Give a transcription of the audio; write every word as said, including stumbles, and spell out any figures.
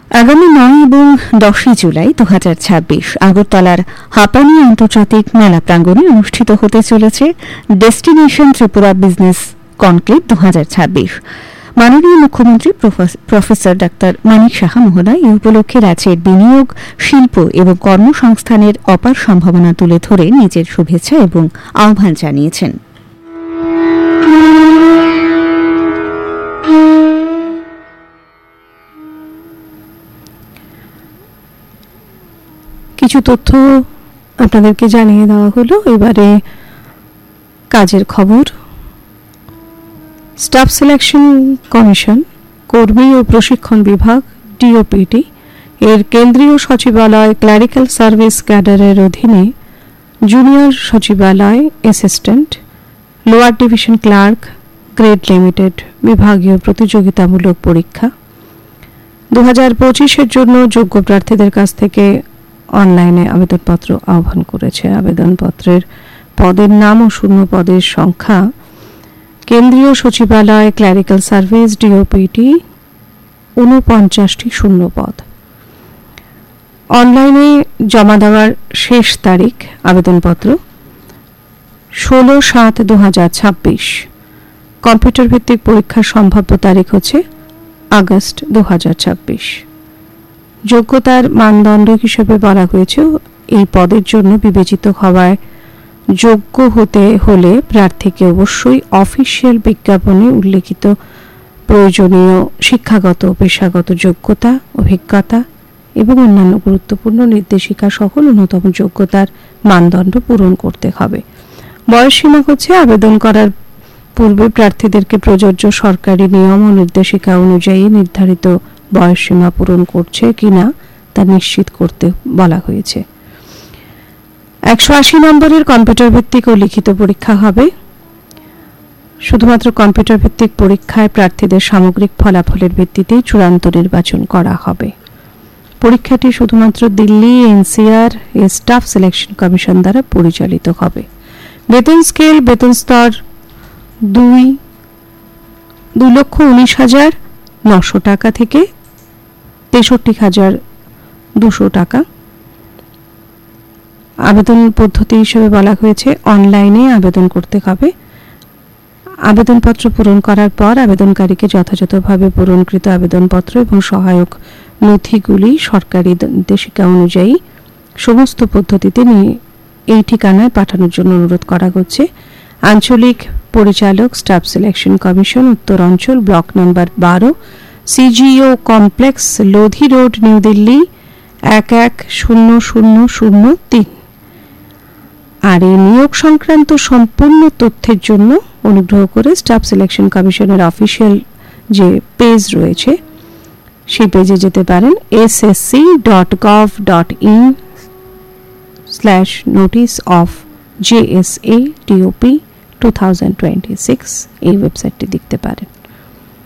আগামী নয় এবং দশই জুলাই দু হাজার ছাব্বিশ আগরতলার হাঁপানি আন্তর্জাতিক মেলা প্রাঙ্গণে অনুষ্ঠিত হতে চলেছে ডেস্টিনেশন ত্রিপুরা বিজনেস কনক্লেভ দু হাজার ছাব্বিশ। মাননীয় মুখ্যমন্ত্রী প্রফেসর ডাক্তার মানিক সাহা মহোদয় এই উপলক্ষে রাজ্যের বিনিয়োগ, শিল্প এবং কর্মসংস্থানের অপার সম্ভাবনা তুলে ধরে নিজের শুভেচ্ছা এবং আহ্বান জানিয়েছেন। কিছু তথ্য আপনাদেরকে জানিয়ে দেওয়া হলো। এবারে কাজের খবর। স্টাফ সিলেকশন কমিশন, কর্মী ও প্রশিক্ষণ বিভাগ ডিওপিটি এর কেন্দ্রীয় সচিবালয় ক্লারিক্যাল সার্ভিস ক্যাডারের অধীনে জুনিয়র সচিবালয় assistant, lower division clerk grade limited বিভাগীয় প্রতিযোগিতামূলক পরীক্ষা দু হাজার পঁচিশের জন্য যোগ্য প্রার্থীদের কাছ থেকে অনলাইনে আবেদনপত্র আহ্বান করেছে। আবেদনপত্রের পদের নাম ও শূন্য পদের সংখ্যা কেন্দ্রীয় সচিবালয় ক্লারিক্যাল সার্ভিস ডিওপিটি ঊনপঞ্চাশটি শূন্য পদ। অনলাইনে জমা দেওয়ার শেষ তারিখ আবেদনপত্র ষোলো সাত দু হাজার ছাব্বিশ। কম্পিউটার ভিত্তিক পরীক্ষার সম্ভাব্য তারিখ হচ্ছে আগস্ট দু হাজার ছাব্বিশ। যোগ্যতার মানদণ্ড হিসেবে বলা হয়েছে এই পদের জন্য বিবেচিত হওয়ায় যোগ্য হতে হলে প্রার্থীকে অবশ্যই অফিসিয়াল বিজ্ঞাপনে উল্লেখিত প্রয়োজনীয় শিক্ষাগত পেশাগত যোগ্যতা, অভিজ্ঞতা এবং অন্যান্য গুরুত্বপূর্ণ নির্দেশিকা সহ ন্যূনতম যোগ্যতার মানদণ্ড পূরণ করতে হবে। বয়সসীমা হচ্ছে আবেদন করার পূর্বে প্রার্থীদেরকে প্রযোজ্য সরকারি নিয়ম ও নির্দেশিকা অনুযায়ী নির্ধারিত বয়সসীমা পূরণ করছে কিনা তা নিশ্চিত করতে বলা হয়েছে। একশো আশি নম্বরের কম্পিউটার ভিত্তিক ও লিখিত পরীক্ষা হবে। শুধুমাত্র কম্পিউটার ভিত্তিক পরীক্ষায় প্রার্থীদের সামগ্রিক ফলাফলের ভিত্তিতেই চূড়ান্ত নির্বাচন করা হবে। পরীক্ষাটি শুধুমাত্র দিল্লি এনসিআর এর স্টাফ সিলেকশন কমিশন দ্বারা পরিচালিত হবে। বেতন স্কেল বেতন স্তর দুই দুই লক্ষ উনিশ হাজার নশো টাকা থেকে তেষট্টি হাজার দুশো টাকা। আবেদন পদ্ধতি হিসেবে বলা হয়েছে অনলাইনে আবেদন করতে হবে। আবেদনপত্র পূরণ করার পর আবেদনকারীকে যথাযথভাবে পূরণকৃত আবেদনপত্র এবং সহায়ক নথিগুলি সরকারি নির্দেশিকা অনুযায়ী সমস্ত পদ্ধতিতে নিয়ে এই ঠিকানায় পাঠানোর জন্য অনুরোধ করা হচ্ছে। আঞ্চলিক পরিচালক স্টাফ সিলেকশন কমিশন, উত্তর অঞ্চল, ব্লক নম্বর বারো, CGO complex, Lodi road, new Delhi এক এক শূন্য শূন্য শূন্য তিন। আর এই নিয়োগ সংক্রান্ত সম্পূর্ণ তথ্যের জন্য অনুগ্রহ করে স্টাফ সিলেকশন কমিশনের অফিসিয়াল যে পেজ রয়েছে সেই পেজে যেতে পারেন। S S C dot gov dot in slash notice of J S A DOP two thousand twenty six এই ওয়েবসাইটটি দেখতে পারেন।